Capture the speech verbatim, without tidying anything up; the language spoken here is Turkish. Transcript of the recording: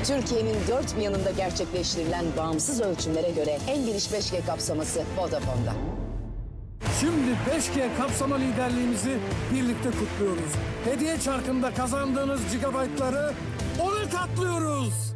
Türkiye'nin dört bir yanında gerçekleştirilen bağımsız ölçümlere göre en geniş beş G kapsaması Vodafone'da. Şimdi beş G kapsama liderliğimizi birlikte kutluyoruz. Hediye çarkında kazandığınız gigabaytları ona katlıyoruz.